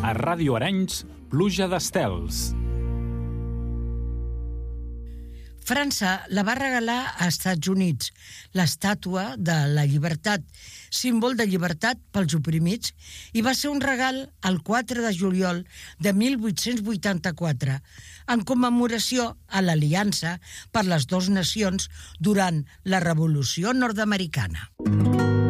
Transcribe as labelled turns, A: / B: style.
A: A Ràdio Arenys, pluja d'estels.
B: França la va regalar a Estats Units, l'estàtua de la llibertat, símbol de llibertat pels oprimits, i va ser un regal el 4 de juliol de 1884, en commemoració a l'aliança per les dues nacions durant la Revolució Nord-americana.